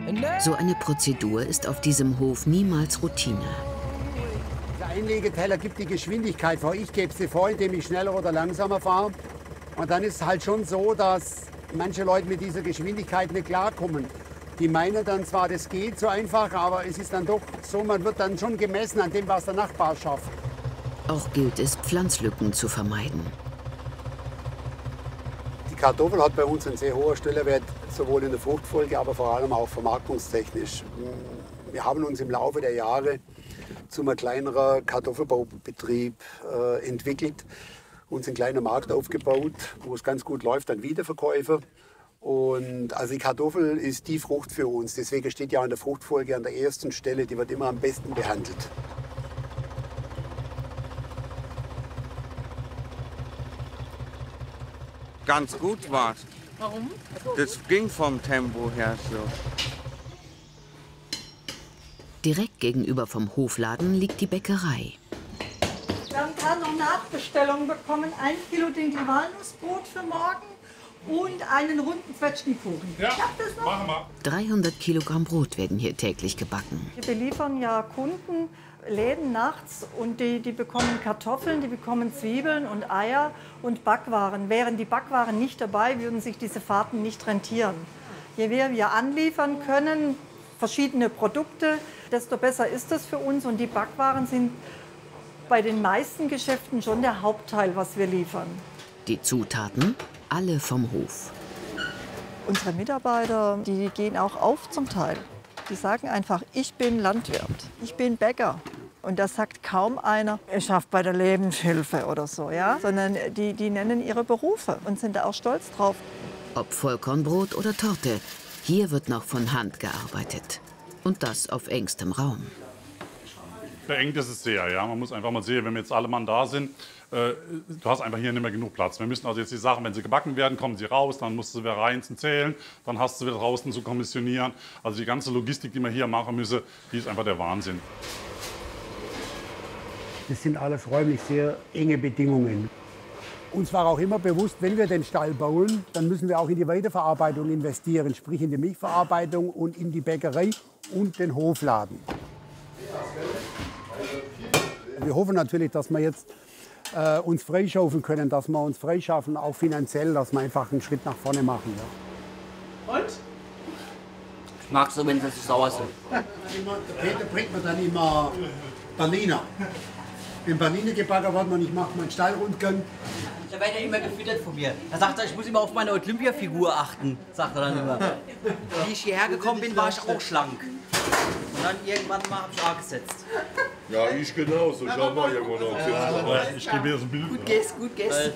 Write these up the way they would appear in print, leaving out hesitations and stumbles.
So eine Prozedur ist auf diesem Hof niemals Routine. Der Einlegeteller gibt die Geschwindigkeit vor. Ich gebe sie vor, indem ich schneller oder langsamer fahre. Und dann ist es halt schon so, dass manche Leute mit dieser Geschwindigkeit nicht klarkommen. Die meinen dann zwar, das geht so einfach, aber es ist dann doch so, man wird dann schon gemessen an dem, was der Nachbar schafft. Auch gilt es, Pflanzlücken zu vermeiden. Die Kartoffel hat bei uns einen sehr hohen Stellenwert, sowohl in der Fruchtfolge, aber vor allem auch vermarktungstechnisch. Wir haben uns im Laufe der Jahre zu einem kleineren Kartoffelbaubetrieb entwickelt, uns einen kleinen Markt aufgebaut, wo es ganz gut läuft an Wiederverkäufer. Und also die Kartoffel ist die Frucht für uns. Deswegen steht ja in der Fruchtfolge an der ersten Stelle. Die wird immer am besten behandelt. Ganz gut war's. Warum? Das ging vom Tempo her so. Direkt gegenüber vom Hofladen liegt die Bäckerei. Wir haben gerade noch Nachbestellung bekommen. 1 Kilo Dinkelwalnussbrot für morgen und einen runden Zwetschgenkuchen. Ja, machen wir. 300 Kilogramm Brot werden hier täglich gebacken. Wir beliefern ja Kunden, Läden nachts und die bekommen Kartoffeln, die bekommen Zwiebeln und Eier und Backwaren. Wären die Backwaren nicht dabei, würden sich diese Fahrten nicht rentieren. Je mehr wir anliefern können, verschiedene Produkte, desto besser ist das für uns. Und die Backwaren sind bei den meisten Geschäften schon der Hauptteil, was wir liefern. Die Zutaten, alle vom Hof. Unsere Mitarbeiter, die gehen auch auf zum Teil. Die sagen einfach, ich bin Landwirt, ich bin Bäcker. Und das sagt kaum einer, ich schaffe bei der Lebenshilfe oder so, ja? Sondern die nennen ihre Berufe und sind da auch stolz drauf. Ob Vollkornbrot oder Torte, hier wird noch von Hand gearbeitet. Und das auf engstem Raum. Beengt ist es sehr, ja. Man muss einfach mal sehen, wenn wir jetzt alle Mann da sind, du hast einfach hier nicht mehr genug Platz. Wir müssen also jetzt die Sachen, wenn sie gebacken werden, kommen sie raus, dann musst du sie wieder rein zum Zählen, dann hast du sie wieder draußen zu kommissionieren. Also die ganze Logistik, die wir hier machen müssen, die ist einfach der Wahnsinn. Das sind alles räumlich sehr enge Bedingungen. Uns war auch immer bewusst, wenn wir den Stall bauen, dann müssen wir auch in die Weiterverarbeitung investieren, sprich in die Milchverarbeitung und in die Bäckerei und den Hofladen. Wir hoffen natürlich, dass wir jetzt uns freischaufeln können, dass wir uns freischaffen, auch finanziell, dass wir einfach einen Schritt nach vorne machen. Ja. Und? Magst du, wenn sie sauer sind? Peter bringt mir dann immer Berliner. Wenn Berliner gebacken werden und ich mache meinen Stallrundgang. Da wird ja immer gefüttert von mir. Da sagt er, ich muss immer auf meine Olympiafigur achten, sagt er dann immer. Wie ich hierher gekommen bin, war ich auch schlank. Und dann irgendwann mal habe ich A gesetzt. Ja, ich genauso. Ich habe mal irgendwann noch gesetzt. Ich gebe dir so ein Bild. Gut gegessen, gut gegessen.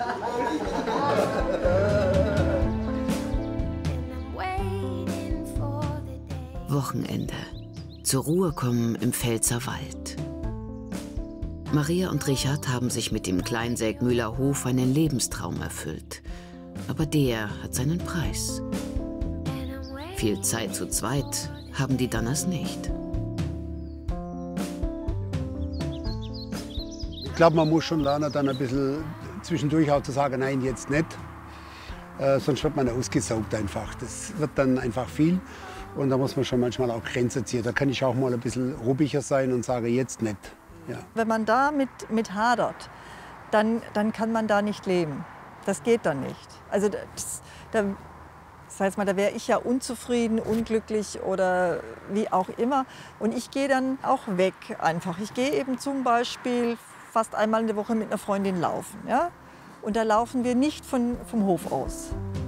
Wochenende. Zur Ruhe kommen im Pfälzer Wald. Maria und Richard haben sich mit dem Kleinsägmühler Hof einen Lebenstraum erfüllt. Aber der hat seinen Preis. Viel Zeit zu zweit haben die Danners nicht. Ich glaube, man muss schon lernen, dann ein bisschen zwischendurch auch zu sagen, nein, jetzt nicht. Sonst wird man ausgesaugt einfach. Das wird dann einfach viel. Und da muss man schon manchmal auch Grenzen ziehen. Da kann ich auch mal ein bisschen ruppiger sein und sage, jetzt nicht. Ja. Wenn man da mit hadert, dann kann man da nicht leben. Das geht dann nicht. Also das heißt mal, da wäre ich ja unzufrieden, unglücklich oder wie auch immer. Und ich gehe dann auch weg einfach. Ich gehe eben zum Beispiel fast einmal in der Woche mit einer Freundin laufen. Ja? Und da laufen wir nicht vom Hof aus.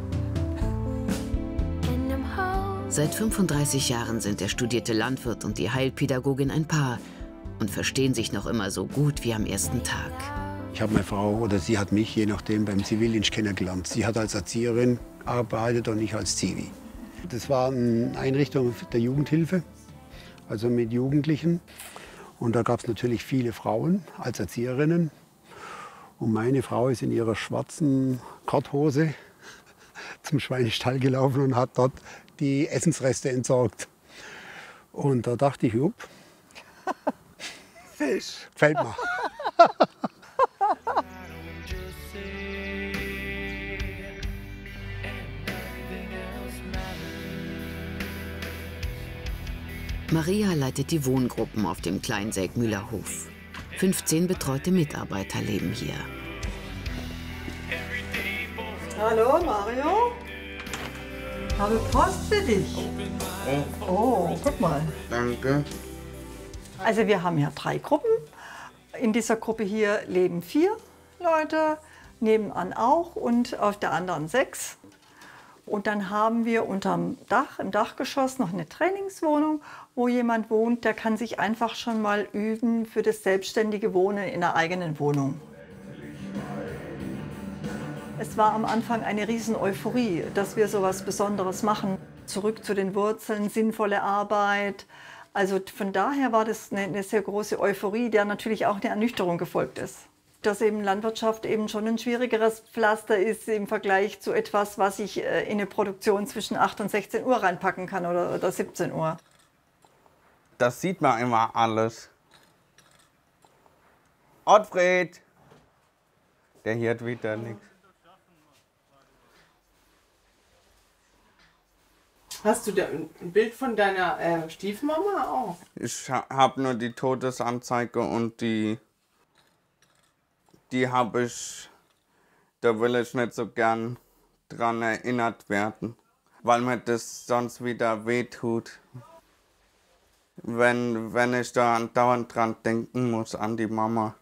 Seit 35 Jahren sind der studierte Landwirt und die Heilpädagogin ein Paar und verstehen sich noch immer so gut wie am ersten Tag. Ich habe meine Frau oder sie hat mich, je nachdem, beim Zivildienst kennengelernt. Sie hat als Erzieherin gearbeitet und ich als Zivi. Das war eine Einrichtung der Jugendhilfe, also mit Jugendlichen. Und da gab es natürlich viele Frauen als Erzieherinnen. Und meine Frau ist in ihrer schwarzen Korthose zum Schweinestall gelaufen und hat dort die Essensreste entsorgt. Und da dachte ich, jupp, Fisch. gefällt mir. Maria leitet die Wohngruppen auf dem Kleinsägmühler Hof. 15 betreute Mitarbeiter leben hier. Hallo Mario. Habe Post für dich. Oh, guck mal. Danke. Also wir haben ja 3 Gruppen. In dieser Gruppe hier leben 4 Leute, nebenan auch und auf der anderen 6. Und dann haben wir unterm Dach, im Dachgeschoss, noch eine Trainingswohnung, wo jemand wohnt, der kann sich einfach schon mal üben für das selbstständige Wohnen in einer eigenen Wohnung. Es war am Anfang eine riesen Euphorie, dass wir so was Besonderes machen. Zurück zu den Wurzeln, sinnvolle Arbeit. Also von daher war das eine sehr große Euphorie, der natürlich auch eine Ernüchterung gefolgt ist. Dass eben Landwirtschaft eben schon ein schwierigeres Pflaster ist im Vergleich zu etwas, was ich in eine Produktion zwischen 8 und 16 Uhr reinpacken kann oder 17 Uhr. Das sieht man immer alles. Ottfried! Der hört wieder nichts. Hast du da ein Bild von deiner Stiefmama auch? Ich habe nur die Todesanzeige und die habe ich, da will ich nicht so gern dran erinnert werden, weil mir das sonst wieder wehtut, wenn ich da andauernd dran denken muss, an die Mama.